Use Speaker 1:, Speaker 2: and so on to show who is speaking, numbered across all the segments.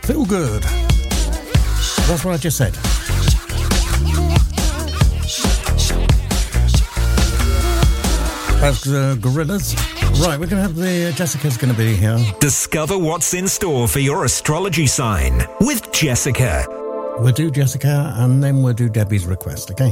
Speaker 1: Feel good. That's what I just said. That's Gorillas. Right, we're going to have Jessica's going to be here.
Speaker 2: Discover what's in store for your astrology sign with Jessica.
Speaker 1: We'll do Jessica and then we'll do Debbie's request, okay?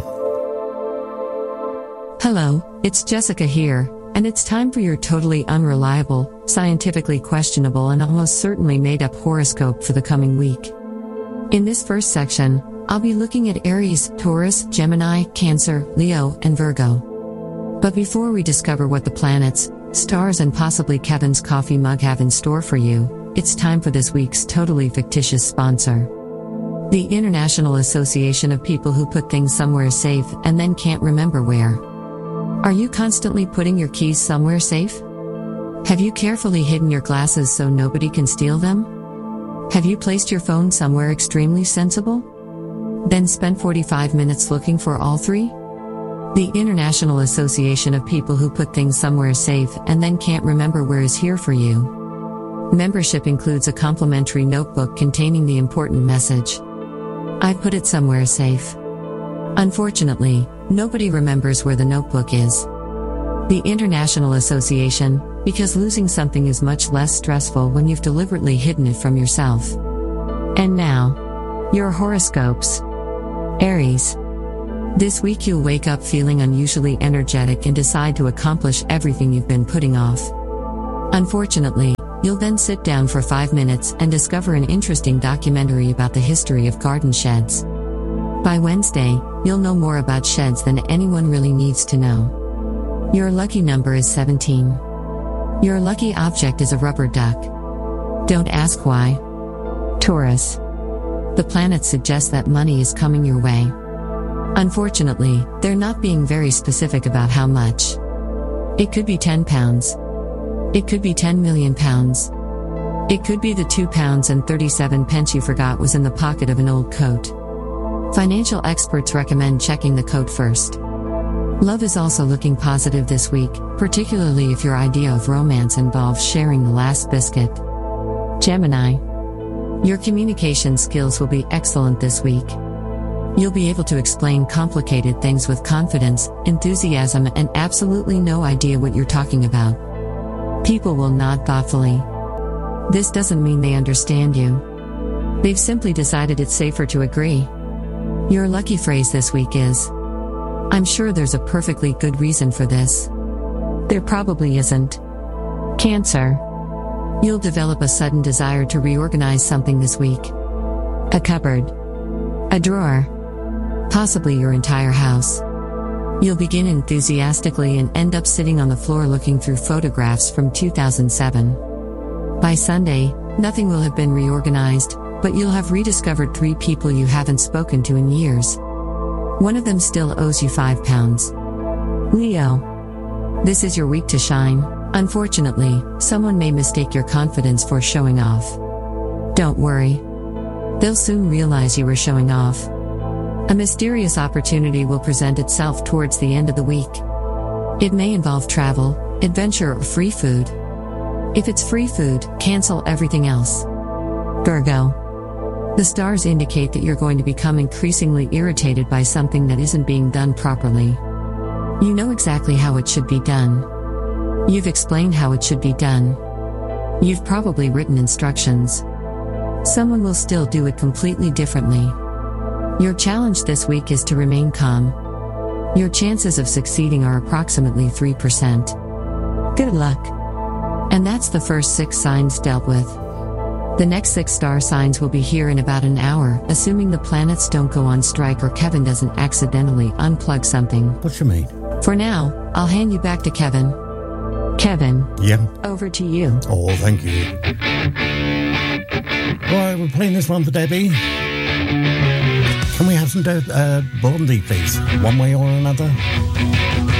Speaker 3: Hello, it's Jessica here, and it's time for your totally unreliable, scientifically questionable and almost certainly made-up horoscope for the coming week. In this first section, I'll be looking at Aries, Taurus, Gemini, Cancer, Leo, and Virgo. But before we discover what the planets, stars and possibly Kevin's coffee mug have in store for you, it's time for this week's totally fictitious sponsor. The International Association of People Who Put Things Somewhere Safe and Then Can't Remember Where. Are you constantly putting your keys somewhere safe? Have you carefully hidden your glasses so nobody can steal them? Have you placed your phone somewhere extremely sensible? Then spent 45 minutes looking for all three? The International Association of People Who Put Things Somewhere Safe and Then Can't Remember Where is here for you. Membership includes a complimentary notebook containing the important message. I put it somewhere safe. Unfortunately, nobody remembers where the notebook is. The International Association, because losing something is much less stressful when you've deliberately hidden it from yourself. And now, your horoscopes. Aries. This week you'll wake up feeling unusually energetic and decide to accomplish everything you've been putting off. Unfortunately, you'll then sit down for 5 minutes and discover an interesting documentary about the history of garden sheds. By Wednesday, you'll know more about sheds than anyone really needs to know. Your lucky number is 17. Your lucky object is a rubber duck. Don't ask why. Taurus. The planets suggest that money is coming your way. Unfortunately, they're not being very specific about how much. It could be £10. It could be £10 million. It could be the £2.37 you forgot was in the pocket of an old coat. Financial experts recommend checking the coat first. Love is also looking positive this week, particularly if your idea of romance involves sharing the last biscuit. Gemini. Your communication skills will be excellent this week. You'll be able to explain complicated things with confidence, enthusiasm, and absolutely no idea what you're talking about. People will nod thoughtfully. This doesn't mean they understand you. They've simply decided it's safer to agree. Your lucky phrase this week is, I'm sure there's a perfectly good reason for this. There probably isn't. Cancer. You'll develop a sudden desire to reorganize something this week. A cupboard. A drawer. Possibly your entire house. You'll begin enthusiastically and end up sitting on the floor looking through photographs from 2007. By Sunday, nothing will have been reorganized, but you'll have rediscovered 3 people you haven't spoken to in years. One of them still owes you £5. Leo. This is your week to shine. Unfortunately, someone may mistake your confidence for showing off. Don't worry. They'll soon realize you were showing off. A mysterious opportunity will present itself towards the end of the week. It may involve travel, adventure, or free food. If it's free food, cancel everything else. Virgo. The stars indicate that you're going to become increasingly irritated by something that isn't being done properly. You know exactly how it should be done. You've explained how it should be done. You've probably written instructions. Someone will still do it completely differently. Your challenge this week is to remain calm. Your chances of succeeding are approximately 3%. Good luck. And that's the first 6 signs dealt with. The next 6 star signs will be here in about an hour, assuming the planets don't go on strike or Kevin doesn't accidentally unplug something.
Speaker 1: What you mean?
Speaker 3: For now, I'll hand you back to Kevin. Kevin.
Speaker 1: Yeah?
Speaker 3: Over to you.
Speaker 1: Oh, thank you. Right, we're playing this one for Debbie. Can we have some Blondie, please? One way or another?